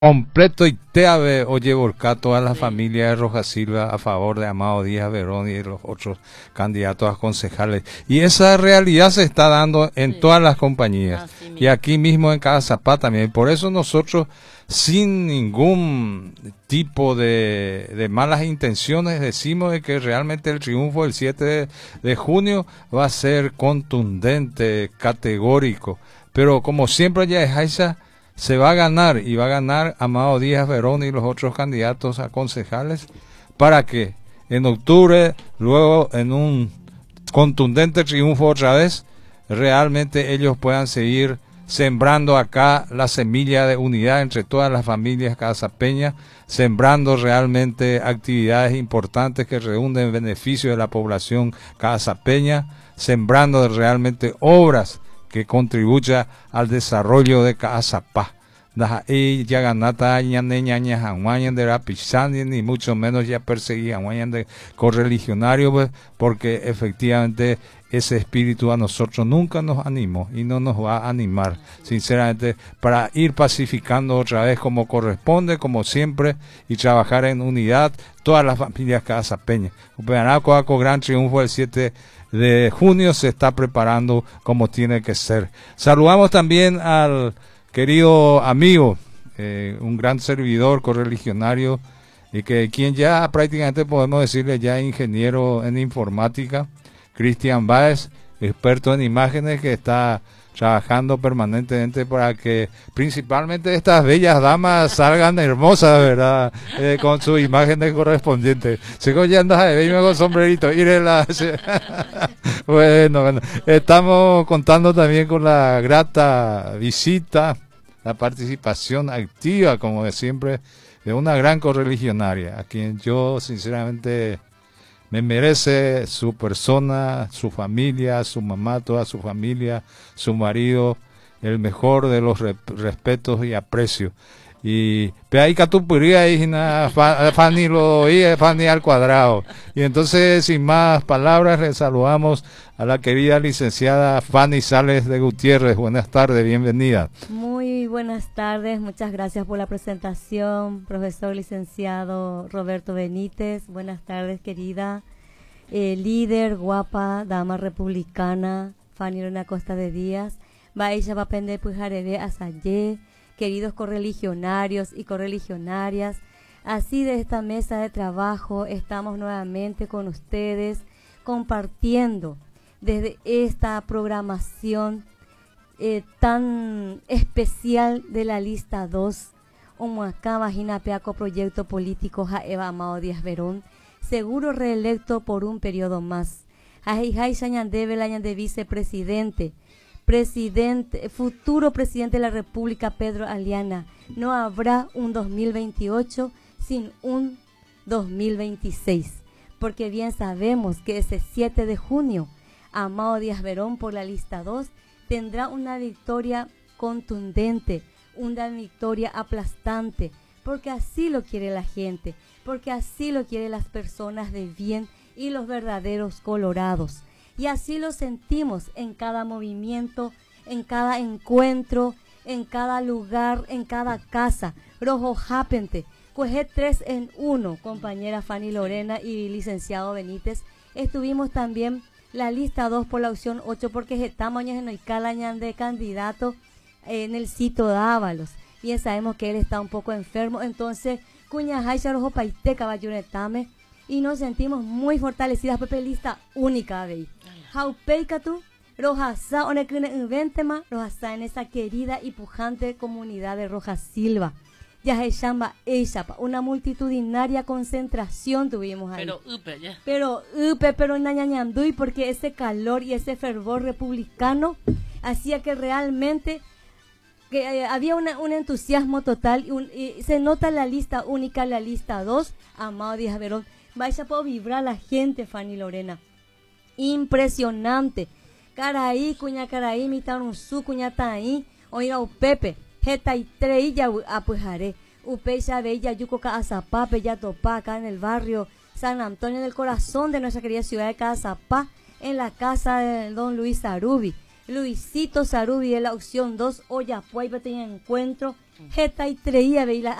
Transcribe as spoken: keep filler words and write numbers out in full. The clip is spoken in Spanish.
completo y te ave oye volcar toda la familia de Rojas Silva a favor de Amado Díaz Verón y de los otros candidatos a concejales. Y esa realidad se está dando en sí. todas las compañías. Y aquí mismo en Cazapá también. Por eso nosotros, sin ningún tipo de, de malas intenciones, decimos de que realmente el triunfo del siete de, de junio va a ser contundente, categórico. Pero como siempre ya es Aiza, se va a ganar y va a ganar Amado Díaz Verón y los otros candidatos a concejales para que en octubre, luego en un contundente triunfo otra vez, realmente ellos puedan seguir sembrando acá la semilla de unidad entre todas las familias cazapeñas, sembrando realmente actividades importantes que reúnen en beneficio de la población cazapeña, sembrando realmente obras que contribuya al desarrollo de Cazapá. Y ya ganata ñane ñaña janguañan de Rapizani, ni mucho menos ya perseguía janguañan de correligionario, pues, porque efectivamente ese espíritu a nosotros nunca nos animó y no nos va a animar, sinceramente, para ir pacificando otra vez como corresponde, como siempre, y trabajar en unidad todas las familias cazapeñas. Upeyanaco con gran triunfo el siete de junio se está preparando como tiene que ser. Saludamos también al querido amigo, eh, un gran servidor correligionario, y que quien ya prácticamente podemos decirle ya ingeniero en informática, Cristian Báez, experto en imágenes, que está trabajando permanentemente para que principalmente estas bellas damas salgan hermosas, ¿verdad? Eh, con sus imágenes correspondientes. Si ya andas de verme con sombrerito, la... bueno, bueno, estamos contando también con la grata visita, la participación activa, como de siempre, de una gran correligionaria, a quien yo sinceramente me merece su persona, su familia, su mamá, toda su familia, su marido, el mejor de los re respetos y aprecios. Y pe ahí catupuría y Fanny lo oía, Fanny al cuadrado. Y entonces, sin más palabras, le saludamos a la querida licenciada Fanny Sales de Gutiérrez. Buenas tardes, bienvenida. Muy buenas tardes, muchas gracias por la presentación, profesor licenciado Roberto Benítez. Buenas tardes, querida eh, líder, guapa, dama republicana, Fanny Lorena Costa de Díaz. Va ella va a pender pujarebe asayé. Queridos correligionarios y correligionarias, así de esta mesa de trabajo estamos nuevamente con ustedes compartiendo desde esta programación eh, tan especial de la lista dos, como acá vagina peaco proyecto político Jaeva Amado Díaz Verón, seguro reelecto por un periodo más. Ajijay Shañandebe de vicepresidente. Presidente, futuro presidente de la República, Pedro Aliana. No habrá un dos mil veintiocho sin un dos mil veintiséis, porque bien sabemos que ese siete de junio, Amado Díaz Verón por la lista dos tendrá una victoria contundente, una victoria aplastante, porque así lo quiere la gente, porque así lo quieren las personas de bien y los verdaderos colorados. Y así lo sentimos en cada movimiento, en cada encuentro, en cada lugar, en cada casa. Rojo Japente, coge tres en uno, compañera Fanny Lorena y licenciado Benítez. Estuvimos también la lista dos por la opción ocho, porque estamos en el calañán de candidato en el sitio de Ábalos. Bien sabemos que él está un poco enfermo, entonces, cuña Jaisha Rojo Paite Caballonetame. Y nos sentimos muy fortalecidas, Pepe, lista única, ¿veis? Jaupeicatu, Rojasa, Onekune Inventema, Rojasa en esa querida y pujante comunidad de Rojas Silva. Yaheshamba Eishapa, una multitudinaria concentración tuvimos ahí. Pero upe, ya. Pero upe, pero nañañandui, porque ese calor y ese fervor republicano hacía que realmente que eh, había una, un entusiasmo total. Y, un, y se nota la lista única, la lista dos, Amado Díaz Verón. Vaya a vibrar la gente, Fanny Lorena. Impresionante. Caraí, cuña caraí, mitaron su cuña taí. Oiga, upepe, jeta y treilla apujaré. Upe ya bella yuco Cazapá, ya topa acá en el barrio San Antonio del Corazón de nuestra querida ciudad de Cazapá, en la casa de don Luis Sarubi. Luisito Sarubi de la opción dos, Oyapuay, tenía encuentro Jeta y treía, veía